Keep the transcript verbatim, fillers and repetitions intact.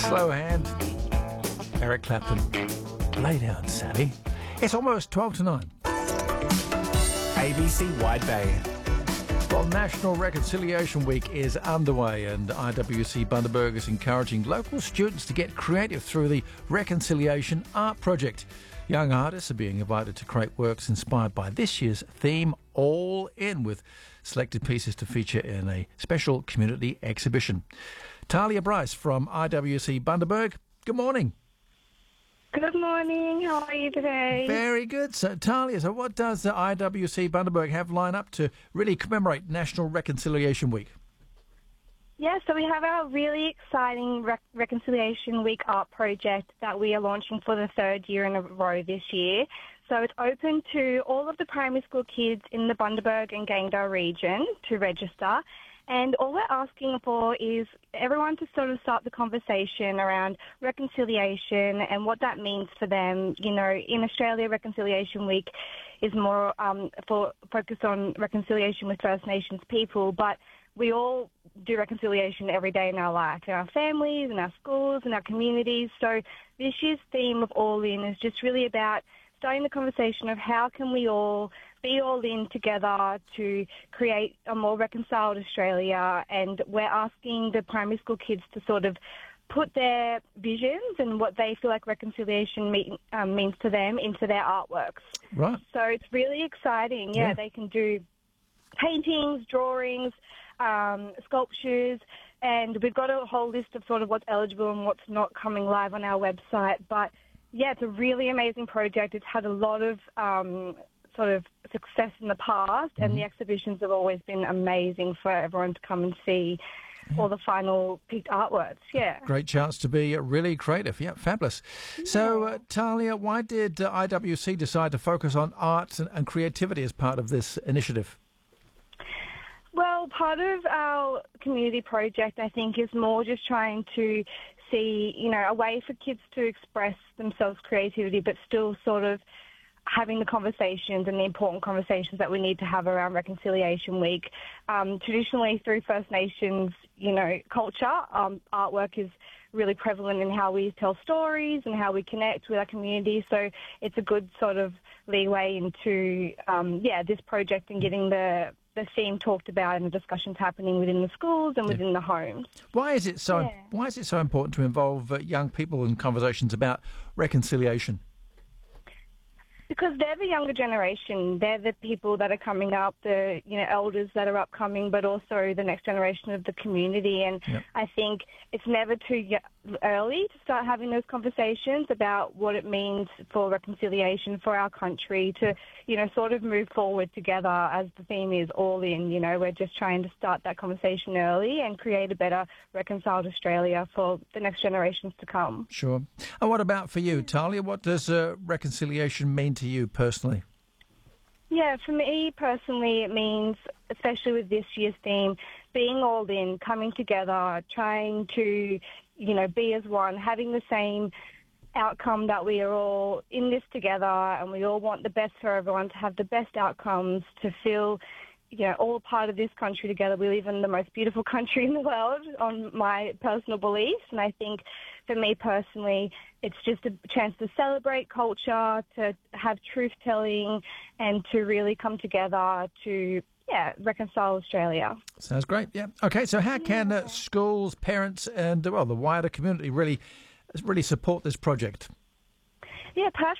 Slow hand. Eric Clapton. Lay down, Sally. It's almost twelve to nine. A B C Wide Bay. Well, National Reconciliation Week is underway, and I W C Bundaberg is encouraging local students to get creative through the Reconciliation Art Project. Young artists are being invited to create works inspired by this year's theme, All In, with selected pieces to feature in a special community exhibition. Talia Bryce from I W C Bundaberg, good morning. Good morning. How are you today? Very good. So, Talia, so what does the I W C Bundaberg have lined up to really commemorate National Reconciliation Week? Yeah, so we have our really exciting Re- Reconciliation Week art project that we are launching for the third year in a row this year. So it's open to all of the primary school kids in the Bundaberg and Gayndah region to register. And all we're asking for is everyone to sort of start the conversation around reconciliation and what that means for them. You know, in Australia, Reconciliation Week is more um, for focus on reconciliation with First Nations people, but we all do reconciliation every day in our life, in our families, in our schools, in our communities. So this year's theme of All In is just really about starting the conversation of how can we all be all in together to create a more reconciled Australia. And we're asking the primary school kids to sort of put their visions and what they feel like reconciliation mean, um, means to them into their artworks. Right. So it's really exciting. Yeah, Yeah. they can do paintings, drawings, um, sculptures, and we've got a whole list of sort of what's eligible and what's not coming live on our website. But yeah, it's a really amazing project. It's had a lot of um, sort of success in the past, and Mm-hmm. the exhibitions have always been amazing for everyone to come and see all the final picked artworks. Yeah. Great chance to be really creative. Yeah, fabulous. So, uh, Talia, why did uh, I W C decide to focus on arts and, and creativity as part of this initiative? Well, part of our community project, I think, is more just trying to see, you know, a way for kids to express themselves creativity, but still sort of having the conversations and the important conversations that we need to have around Reconciliation Week. Um, traditionally, through First Nations, you know, culture, um, artwork is really prevalent in how we tell stories and how we connect with our community. So it's a good sort of leeway into, um, yeah, this project and getting the the theme talked about and the discussions happening within the schools and within the homes. Why is it so? Yeah. Why is it so important to involve uh, young people in conversations about reconciliation? Because they're the younger generation. They're the people that are coming up, the you know elders that are upcoming, but also the next generation of the community. And Yep. I think it's never too y- early to start having those conversations about what it means for reconciliation for our country to, you know, sort of move forward together as the theme is All In. You know, we're just trying to start that conversation early and create a better reconciled Australia for the next generations to come. Sure. And what about for you, Talia? What does uh, reconciliation mean to you personally? Yeah, for me personally, it means, especially with this year's theme, being all in, coming together, trying to, you know, be as one, having the same outcome that we are all in this together, and we all want the best for everyone, to have the best outcomes, to feel, you know, all part of this country together. We live in the most beautiful country in the world, on my personal beliefs, and I think for me personally, it's just a chance to celebrate culture, to have truth-telling, and to really come together to, yeah, reconcile Australia. Sounds great. Yeah. Okay. So, how can uh, schools, parents, and well, the wider community really, really support this project? Yeah, per-